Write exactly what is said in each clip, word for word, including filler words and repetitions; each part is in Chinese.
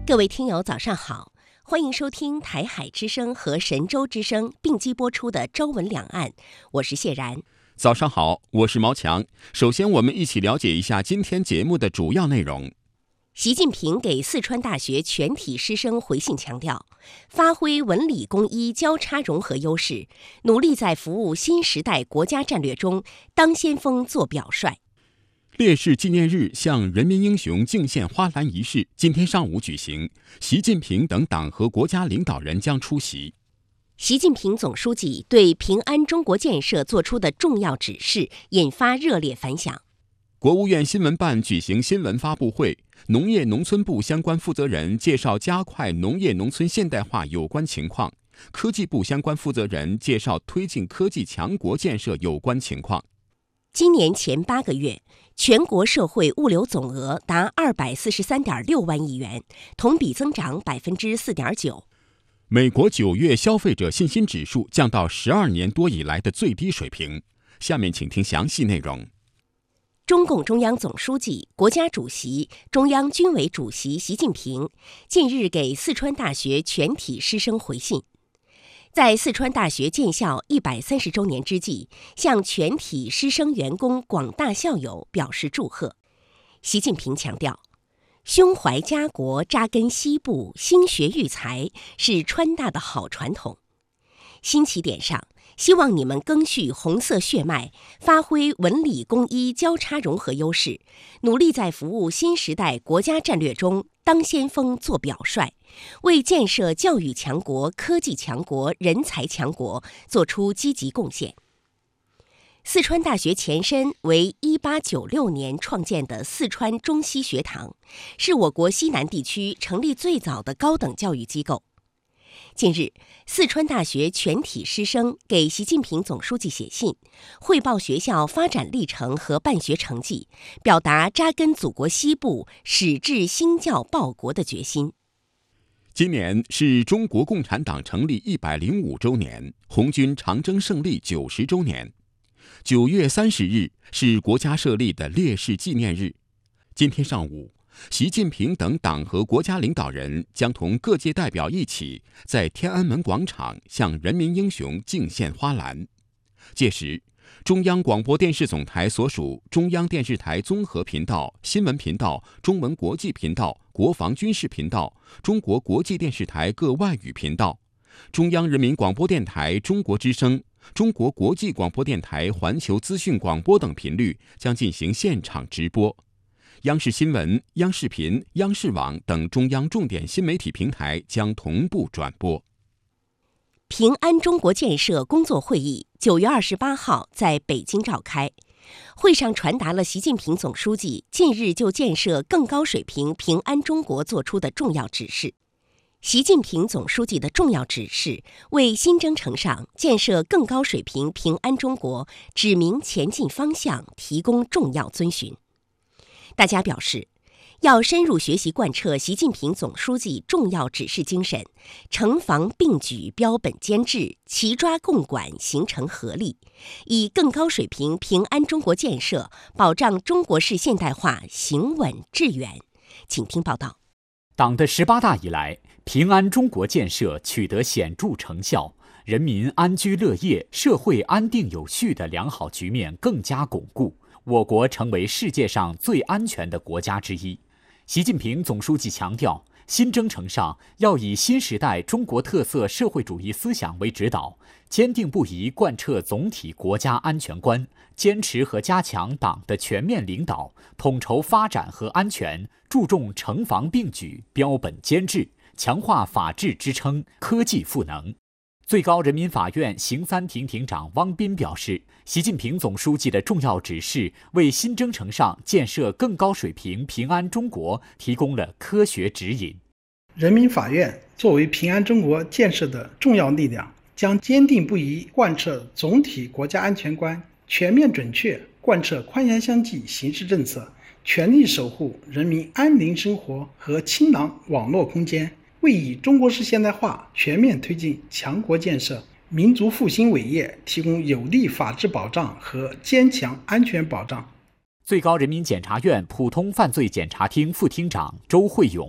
各位听友早上好，欢迎收听台海之声和神州之声并机播出的《朝闻两岸》，我是谢然。 早上好，我是毛强。首先我们一起了解一下今天节目的主要内容。 习近平给四川大学全体师生回信强调，发挥文理工医交叉融合优势，努力在服务新时代国家战略中当先锋做表率。 烈士纪念日向人民英雄敬献花篮仪式今天上午举行，习近平等党和国家领导人将出席。 习近平总书记对平安中国建设作出的重要指示引发热烈反响。 国务院新闻办举行新闻发布会，农业农村部相关负责人介绍加快农业农村现代化有关情况，科技部相关负责人介绍推进科技强国建设有关情况。 今年前八个月，全国社会物流总额达二百四十三点六万亿元，同比增长百分之四点九。 美国九月消费者信心指数降到十二年多以来的最低水平。下面请听详细内容。 中共中央总书记、国家主席、中央军委主席习近平近日给四川大学全体师生回信。在四川大学建校一百三十周年之际，向全体师生员工广大校友表示祝贺。习近平强调，胸怀家国、扎根西部、兴学育才是川大的好传统。新起点上，希望你们赓续红色血脉，发挥文理工医交叉融合优势，努力在服务新时代国家战略中当先锋做表率，为建设教育强国、科技强国、人才强国做出积极贡献。四川大学前身为一八九六年创建的四川中西学堂，是我国西南地区成立最早的高等教育机构。近日，四川大学全体师生给习近平总书记写信，汇报学校发展历程和办学成绩，表达扎根祖国西部、矢志兴教报国的决心。 今年是中国共产党成立一百零五周年，红军长征胜利九十周年。九月三十日是国家设立的烈士纪念日。今天上午，习近平等党和国家领导人将同各界代表一起在天安门广场向人民英雄敬献花篮。届时，中央广播电视总台所属中央电视台综合频道、新闻频道、中文国际频道、国防军事频道、中国国际电视台各外语频道、中央人民广播电台中国之声、中国国际广播电台环球资讯广播等频率将进行现场直播。央视新闻、央视频、央视网等中央重点新媒体平台将同步转播。 平安中国建设工作会议九月二十八号在北京召开，会上传达了习近平总书记近日就建设更高水平平安中国作出的重要指示。习近平总书记的重要指示为新征程上建设更高水平平安中国指明前进方向，提供重要遵循。大家表示，要深入学习贯彻习近平总书记重要指示精神，城防并举标本兼治，齐抓共管形成合力，以更高水平平安中国建设保障中国式现代化行稳致远。请听报道。 党的十八大以来，平安中国建设取得显著成效，人民安居乐业、社会安定有序的良好局面更加巩固，我国成为世界上最安全的国家之一。习近平总书记强调，新征程上要以新时代中国特色社会主义思想为指导，坚定不移贯彻总体国家安全观，坚持和加强党的全面领导，统筹发展和安全，注重城防并举、标本兼治，强化法治支撑、科技赋能。最高人民法院刑三庭庭长汪斌表示，习近平总书记的重要指示为新征程上建设更高水平平安中国提供了科学指引。 人民法院作为平安中国建设的重要力量，将坚定不移贯彻总体国家安全观，全面准确贯彻宽严相济形势政策，全力守护人民安宁生活和清朗网络空间，为以中国式现代化全面推进强国建设、民族复兴伟业提供有力法治保障和坚强安全保障。 最高人民检察院普通犯罪检察厅副厅长周慧勇：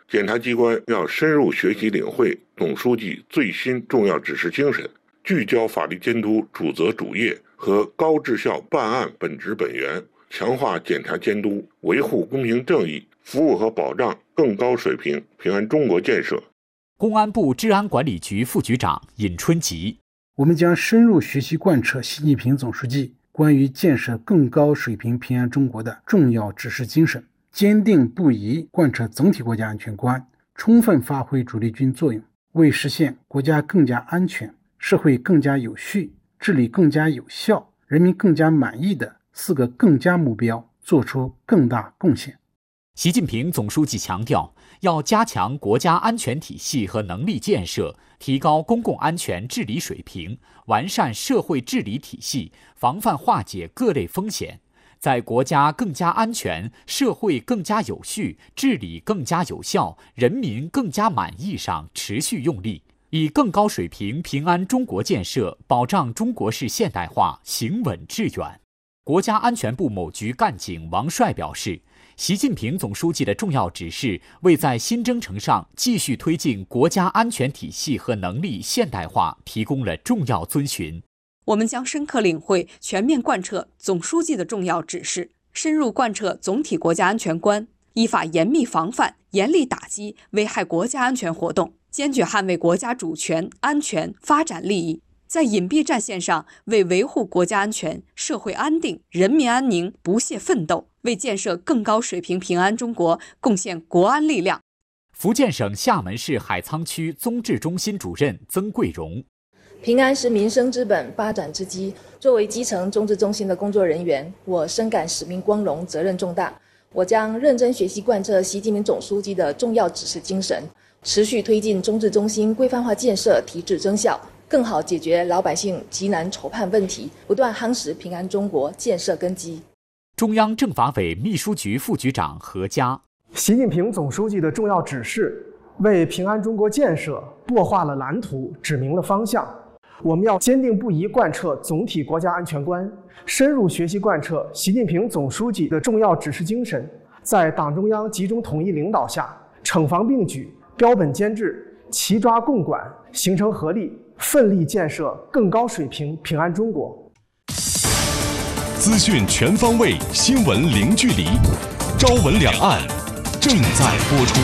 检察机关要深入学习领会总书记最新重要指示精神，聚焦法律监督主责主业和高质效办案本质本源，强化检察监督，维护公平正义，服务和保障更高水平平安中国建设。 公安部治安管理局副局长尹春吉： 我们将深入学习贯彻习近平总书记关于建设更高水平平安中国的重要指示精神，坚定不移贯彻总体国家安全观，充分发挥主力军作用，为实现国家更加安全、社会更加有序、治理更加有效、人民更加满意的四个更加目标做出更大贡献。 习近平总书记强调，要加强国家安全体系和能力建设，提高公共安全治理水平，完善社会治理体系，防范化解各类风险，在国家更加安全、社会更加有序、治理更加有效、人民更加满意上持续用力，以更高水平平安中国建设保障中国式现代化行稳致远。国家安全部某局干警王帅表示，习近平总书记的重要指示为在新征程上继续推进国家安全体系和能力现代化提供了重要遵循。 我们将深刻领会、全面贯彻总书记的重要指示，深入贯彻总体国家安全观，依法严密防范、严厉打击危害国家安全活动，坚决捍卫国家主权、安全、发展利益，在隐蔽战线上为维护国家安全、社会安定、人民安宁不懈奋斗，为建设更高水平平安中国贡献国安力量。 福建省厦门市海沧区综治中心主任曾桂荣： 平安是民生之本、发展之基。作为基层综治中心的工作人员，我深感使命光荣、责任重大。我将认真学习贯彻习近平总书记的重要指示精神，持续推进综治中心规范化建设提质增效，更好解决老百姓急难愁盼问题，不断夯实平安中国建设根基。 中央政法委秘书局副局长何佳： 习近平总书记的重要指示为平安中国建设擘画了蓝图，指明了方向。我们要坚定不移贯彻总体国家安全观，深入学习贯彻习近平总书记的重要指示精神，在党中央集中统一领导下，惩防并举、标本兼治、齐抓共管，形成合力，奋力建设更高水平平安中国。 资讯全方位，新闻零距离，朝闻两岸正在播出。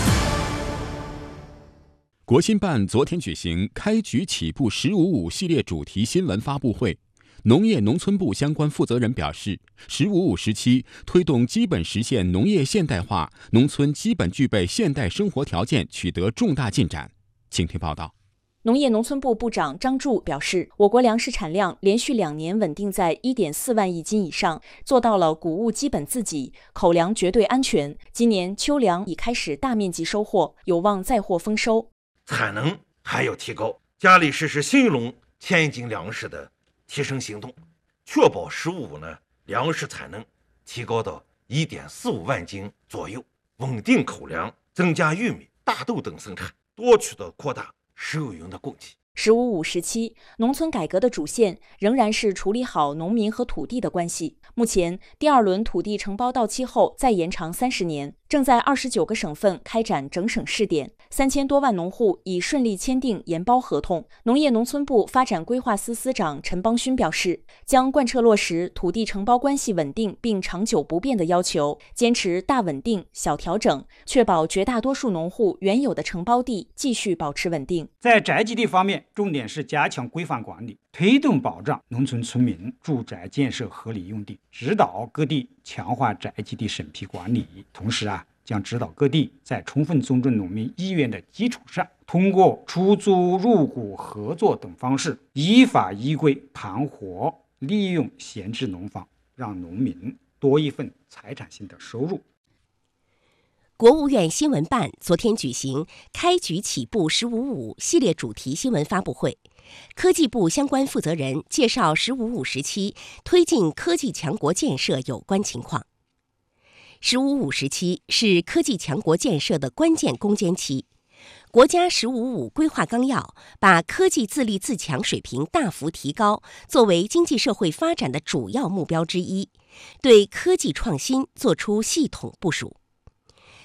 国新办昨天举行开局起步十五五系列主题新闻发布会，农业农村部相关负责人表示，十五五时期推动基本实现农业现代化，农村基本具备现代生活条件取得重大进展。请听报道。 农业农村部部长张柱表示，我国粮食产量连续两年稳定在 一点四万亿斤以上，做到了谷物基本自给，口粮绝对安全。今年秋粮已开始大面积收获，有望再获丰收。 产能还要提高，加力实施新一轮千亿斤粮食的提升行动，确保十五五呢粮食产能提高到 一点四五万斤左右，稳定口粮，增加玉米、大豆等生产，多渠道扩大食用油的供给。 十五五时期，农村改革的主线仍然是处理好农民和土地的关系。目前，第二轮土地承包到期后再延长三十年，正在二十九个省份开展整省试点，三千多万农户已顺利签订延包合同。农业农村部发展规划司司长陈邦勋表示，将贯彻落实土地承包关系稳定并长久不变的要求，坚持大稳定、小调整，确保绝大多数农户原有的承包地继续保持稳定。 在宅基地方面，重点是加强规范管理，推动保障农村村民住宅建设合理用地，指导各地强化宅基地审批管理。同时啊，将指导各地在充分尊重农民意愿的基础上，通过出租、入股、合作等方式，依法依规盘活利用闲置农房，让农民多一份财产性的收入。 国务院新闻办昨天举行开局起步十五五系列主题新闻发布会，科技部相关负责人介绍十五五时期推进科技强国建设有关情况。十五五时期是科技强国建设的关键攻坚期，国家十五五规划纲要把科技自立自强水平大幅提高作为经济社会发展的主要目标之一，对科技创新作出系统部署。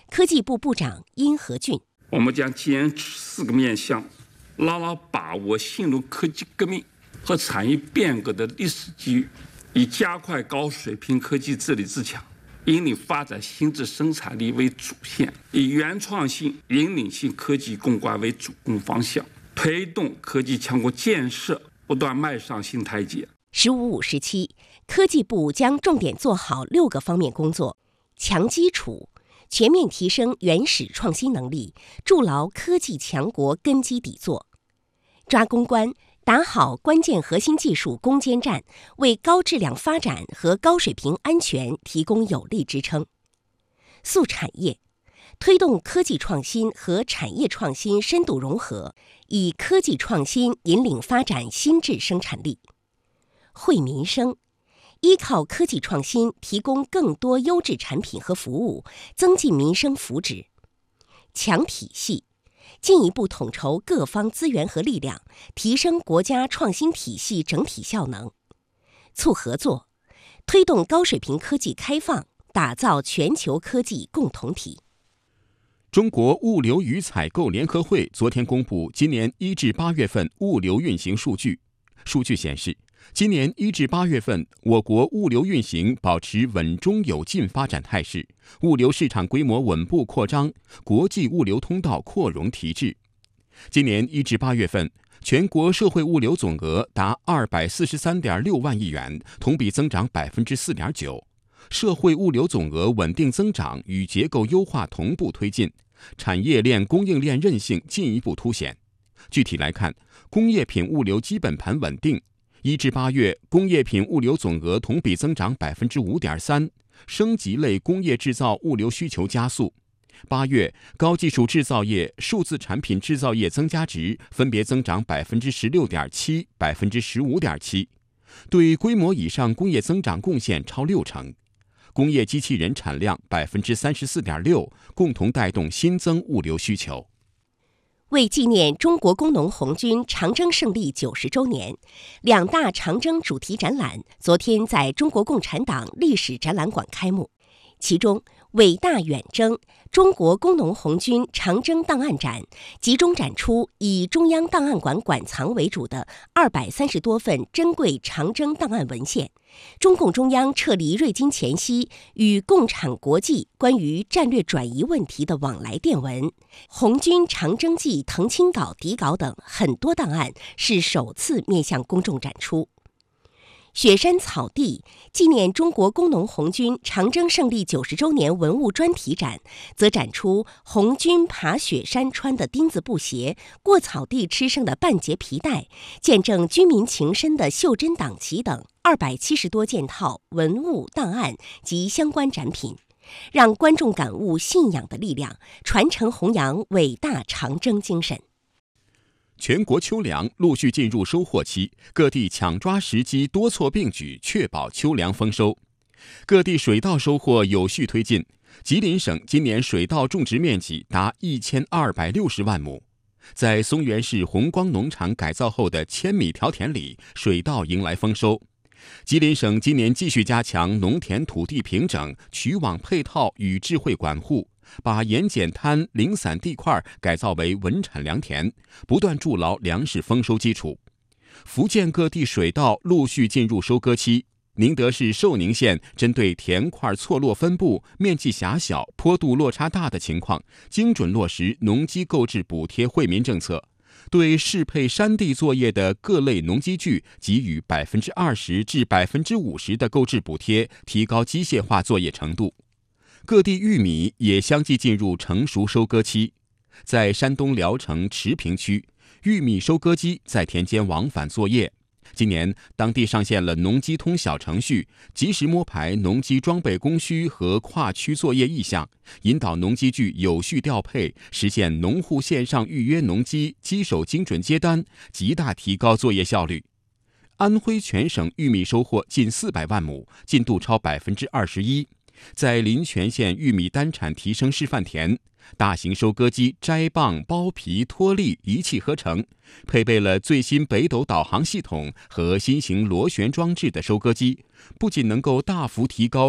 科技部部长殷和俊。 我们将坚持四个面向，牢牢把握新入科技革命和产业变革的历史机遇，以加快高水平科技治理自强，引领发展新质生产力为主线，以原创性、引领性科技攻关为主攻方向，推动科技强国建设不断迈上新台阶。 十五五十七，科技部将重点做好六个方面工作：强基础，全面提升原始创新能力，筑牢科技强国根基底座；抓攻关，打好关键核心技术攻坚战，为高质量发展和高水平安全提供有力支撑；塑产业，推动科技创新和产业创新深度融合，以科技创新引领发展新质生产力；惠民生，依靠科技创新提供更多优质产品和服务，增进民生福祉；强体系，进一步统筹各方资源和力量，提升国家创新体系整体效能；促合作，推动高水平科技开放，打造全球科技共同体。 中国物流与采购联合会昨天公布今年一至八月份物流运行数据。数据显示，今年一至八月份，我国物流运行保持稳中有进发展态势，物流市场规模稳步扩张，国际物流通道扩容提质。今年一至八月份，全国社会物流总额达二百四十三点六万亿元，同比增长百分之四点九。社会物流总额稳定增长与结构优化同步推进，产业链供应链韧性进一步凸显。具体来看，工业品物流基本盘稳定。一至八月，工业品物流总额同比增长百分之五点三，升级类工业制造物流需求加速。八月，高技术制造业、数字产品制造业增加值分别增长百分之十六点七、百分之十五点七，对规模以上工业增长贡献超六成。工业机器人产量百分之三十四点六，共同带动新增物流需求。 为纪念中国工农红军长征胜利九十周年，两大长征主题展览昨天在中国共产党历史展览馆开幕。其中，伟大远征中国工农红军长征档案展集中展出以中央档案馆馆藏为主的二百三十多份珍贵长征档案文献，中共中央撤离瑞金前夕与共产国际关于战略转移问题的往来电文、红军长征记誊清稿底稿等很多档案是首次面向公众展出。雪山草地纪念中国工农红军长征胜利九十周年文物专题展，则展出红军爬雪山穿的钉子布鞋、过草地吃剩的半截皮带、见证军民情深的袖珍党旗等二百七十多件套文物档案及相关展品，让观众感悟信仰的力量，传承弘扬伟大长征精神。 全国秋粮陆续进入收获期，各地抢抓时机，多措并举，确保秋粮丰收。各地水稻收获有序推进，吉林省今年水稻种植面积达一千二百六十万亩。在松原市红光农场改造后的千米条田里，水稻迎来丰收。吉林省今年继续加强农田土地平整、渠网配套与智慧管护，把盐碱滩零散地块改造为稳产良田，不断筑牢粮食丰收基础。福建各地水稻陆续进入收割期，宁德市寿宁县针对田块错落分布、面积狭小、坡度落差大的情况，精准落实农机购置补贴惠民政策，对适配山地作业的各类农机具给予百分之二十至百分之五十的购置补贴，提高机械化作业程度。各地玉米也相继进入成熟收割期，在山东聊城池平区，玉米收割机在田间往返作业。今年，当地上线了农机通小程序，及时摸排农机装备供需和跨区作业意向，引导农机具有序调配，实现农户线上预约农机、机手精准接单，极大提高作业效率。安徽全省玉米收获近四百万亩，进度超百分之二十一。在临泉县玉米单产提升示范田，大型收割机摘棒、剥皮、脱粒一气呵成，配备了最新北斗导航系统和新型螺旋装置的收割机，不仅能够大幅提高